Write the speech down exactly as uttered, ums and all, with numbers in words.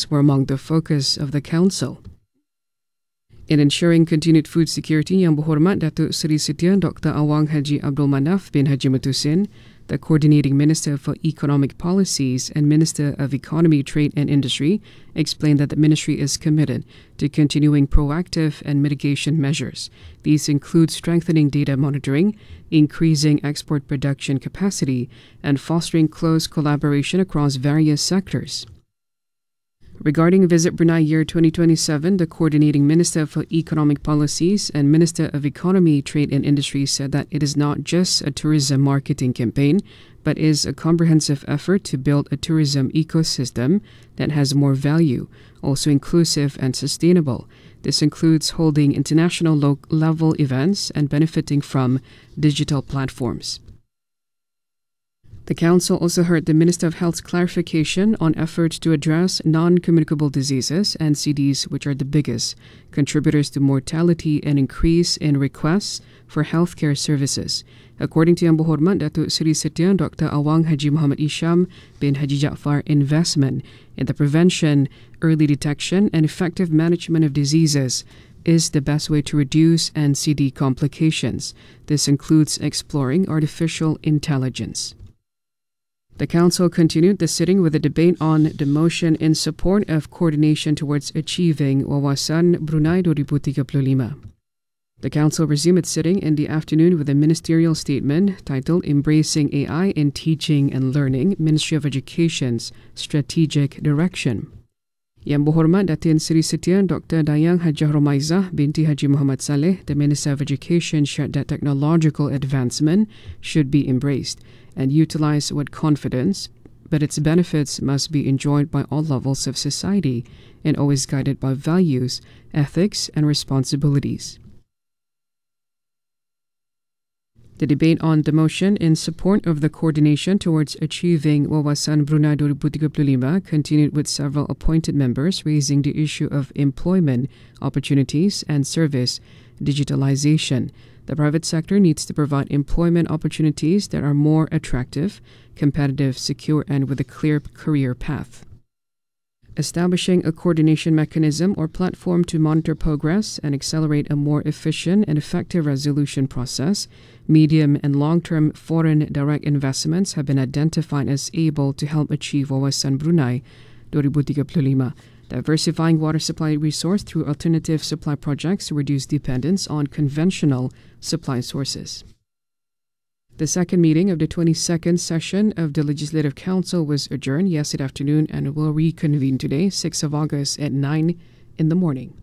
services were among the focus of the Council. In ensuring continued food security, Yang Berhormat Datuk Seri Setiausaha Doctor Awang Haji Abdul Manaf bin Haji Matusin, the Coordinating Minister for Economic Policies and Minister of Economy, Trade and Industry, explained that the Ministry is committed to continuing proactive and mitigation measures. These include strengthening data monitoring, increasing export production capacity, and fostering close collaboration across various sectors. Regarding Visit Brunei Year twenty twenty-seven, the Coordinating Minister for Economic Policies and Minister of Economy, Trade and Industry said that it is not just a tourism marketing campaign, but is a comprehensive effort to build a tourism ecosystem that has more value, also inclusive and sustainable. This includes holding international low-level events and benefiting from digital platforms. The Council also heard the Minister of Health's clarification on efforts to address non-communicable diseases, N C Ds, which are the biggest contributors to mortality and increase in requests for healthcare services. According to Yang Berhormat Datuk Seri Setiausaha Doctor Awang Haji Muhammad Isham bin Haji Jaafar, investment in the prevention, early detection and effective management of diseases is the best way to reduce N C D complications. This includes exploring artificial intelligence. The Council continued the sitting with a debate on the motion in support of coordination towards achieving Wawasan Brunei twenty thirty-five. The Council resumed its sitting in the afternoon with a ministerial statement titled Embracing A I in Teaching and Learning, Ministry of Education's Strategic Direction. Yang Berhormat Datin Seri Setiausaha Doctor Dayang Hajah Romaizah binti Haji Muhammad Saleh, the Minister of Education, shared that technological advancement should be embraced and utilized with confidence, but its benefits must be enjoyed by all levels of society and always guided by values, ethics, and responsibilities. The debate on the motion in support of the coordination towards achieving Wawasan Brunei twenty thirty-five continued with several appointed members raising the issue of employment opportunities and service digitalization. The private sector needs to provide employment opportunities that are more attractive, competitive, secure, and with a clear career path. Establishing a coordination mechanism or platform to monitor progress and accelerate a more efficient and effective resolution process, medium and long-term foreign direct investments have been identified as able to help achieve Wawasan Brunei twenty thirty-five. Diversifying water supply resource through alternative supply projects to reduce dependence on conventional supply sources. The second meeting of the twenty-second session of the Legislative Council was adjourned yesterday afternoon and will reconvene today, sixth of August at nine in the morning.